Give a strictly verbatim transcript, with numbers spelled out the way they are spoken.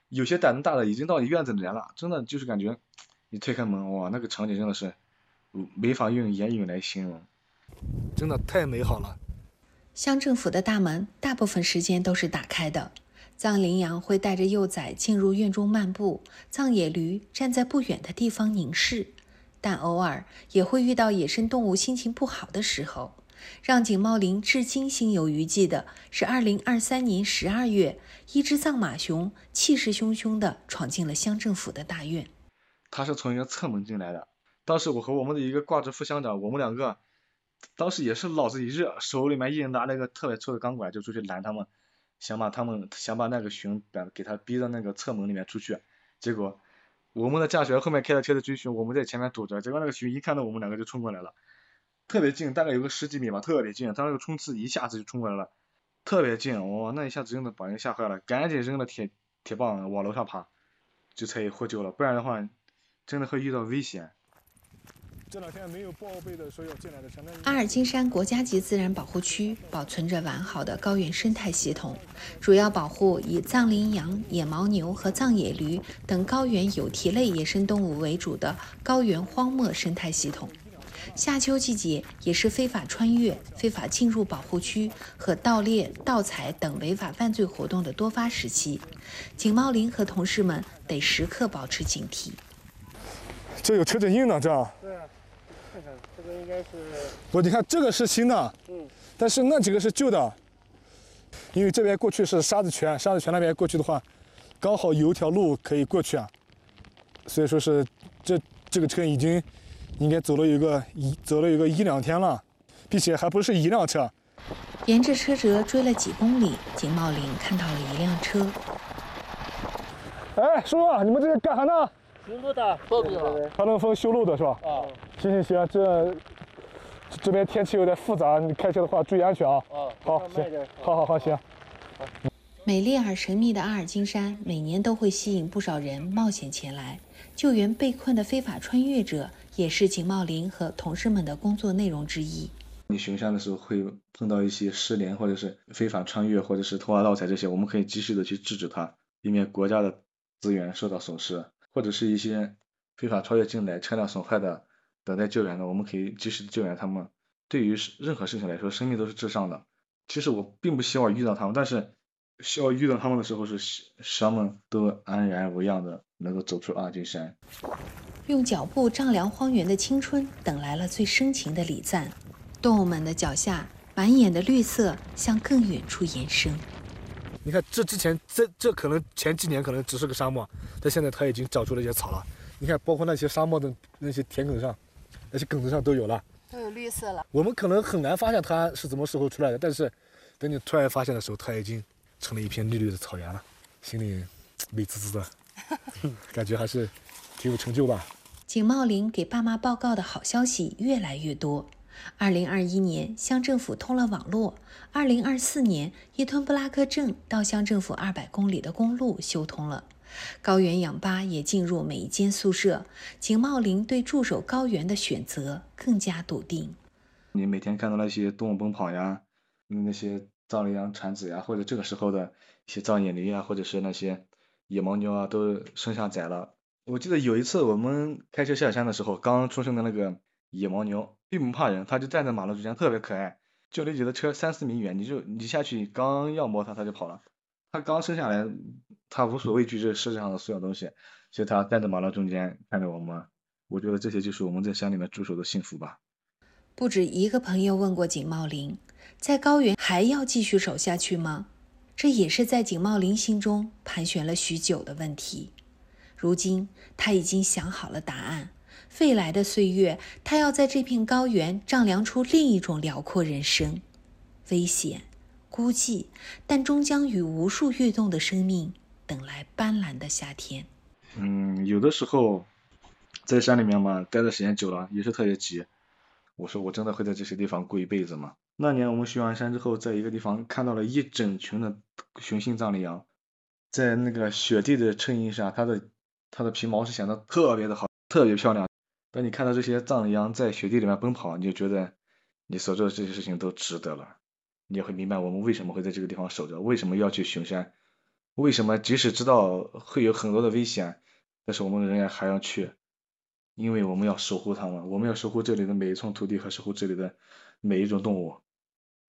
有些胆子大的已经到院子里来了，真的就是感觉一推开门，哇，那个场景真的是没法用言语来形容， 真的太美好了。 乡政府的大门大部分时间都是打开的，藏羚羊会带着幼崽进入院中漫步，藏野驴站在不远的地方凝视，但偶尔也会遇到野生动物心情不好的时候。让景茂林至今心有余悸的是二零二三年十二月，一只藏马熊气势汹汹地闯进了乡政府的大院。 它是从一个侧门进来的，当时我和我们的一个挂职副乡长，我们两个当时也是脑子一热，手里面硬拿那个特别粗的钢管就出去拦他们，想把他们想把那个熊给他逼到那个侧门里面出去，结果我们的驾驶员后面开着车子追熊，我们在前面堵着，结果那个熊一看到我们两个就冲过来了，特别近，大概有个十几米吧，特别近，他那个冲刺一下子就冲过来了，特别近，哇，那一下子真的把人吓坏了，赶紧扔了铁铁棒往楼上爬，这才获救了，不然的话真的会遇到危险。 这两天没有报备的说要进来的， 阿尔金山国家级自然保护区保存着完好的高原生态系统，主要保护以藏羚羊、野牦牛和藏野驴等高原有蹄类野生动物为主的高原荒漠生态系统。夏秋季节也是非法穿越、非法进入保护区和盗猎、盗采等违法犯罪活动的多发时期，景茂林和同事们得时刻保持警惕。 这有车震印呢，这。 对啊，看看这个应该是。 不，你看这个是新的， 嗯， 但是那几个是旧的，因为这边过去是沙子泉，沙子泉那边过去的话，刚好有一条路可以过去啊，所以说是这这个车已经应该走了有个一走了有个一两天了，并且还不是一辆车。 沿着车辙追了几公里，景茂林看到了一辆车。 哎，叔叔，你们这是干啥呢？ 修路的，报备了。 长冷风修路的是吧？ 啊。 行行行，这这边天气有点复杂，你开车的话注意安全啊。 啊。 好，行，好好好，行。 美丽而神秘的阿尔金山，每年都会吸引不少人冒险前来救援被困的非法穿越者，也是景茂林和同事们的工作内容之一。 你巡山的时候会碰到一些失联或者是非法穿越或者是偷挖盗采这些，我们可以及时的去制止它，避免国家的资源受到损失，或者是一些非法超越进来车辆损坏的等待救援的，我们可以及时的救援他们。对于任何事情来说，生命都是至上的。其实我并不希望遇到他们，但是需要遇到他们的时候是使他们都安然无恙的能够走出阿尔金山。 用脚步丈量荒原的青春，等来了最深情的礼赞。动物们的脚下满眼的绿色向更远处延伸。 你看，这之前这这可能前几年可能只是个沙漠，但现在它已经长出了一些草了。你看，包括那些沙漠的那些田埂上，那些埂子上都有了， 都有绿色了。 我们可能很难发现它是怎么时候出来的，但是等你突然发现的时候，它已经成了一片绿绿的草原了，心里美滋滋的，感觉还是挺有成就吧。 景茂林给爸妈报告的好消息越来越多。二零二一年，乡政府通了网络；二零二四年，伊吞布拉克镇到乡政府二百公里的公路修通了。高原氧吧也进入每一间宿舍。景茂林对驻守高原的选择更加笃定。 你每天看到那些动物奔跑呀，那些藏羚羊产子呀，或者这个时候的一些藏野驴啊，或者是那些野牦牛啊，都生下崽了。我记得有一次我们开车下山的时候，刚出生的那个野牦牛并不怕人，它就站在马路中间，特别可爱，就离你的车三四米远，你就你下去刚要摸它，它就跑了。它刚生下来，它无所畏惧这世界上的所有东西，所以它站在马路中间看着我们。我觉得这些就是我们在山里面驻守的幸福吧。 不止一个朋友问过景茂林，在高原还要继续守下去吗？这也是在景茂林心中盘旋了许久的问题。如今他已经想好了答案，未来的岁月，他要在这片高原丈量出另一种辽阔人生。危险、孤寂，但终将与无数跃动的生命等来斑斓的夏天。 嗯，有的时候在山里面嘛，待的时间久了也是特别急。我说我真的会在这些地方过一辈子吗？那年我们巡完山之后，在一个地方看到了一整群的雄性藏羚羊，在那个雪地的衬映下，它的它的皮毛是显得特别的好，特别漂亮。当你看到这些藏羚羊在雪地里面奔跑，你就觉得你所做的这些事情都值得了。你也会明白我们为什么会在这个地方守着，为什么要去巡山。 为什么即使知道会有很多的危险，但是我们仍然还要去？因为我们要守护它们，我们要守护这里的每一寸土地和守护这里的每一种动物。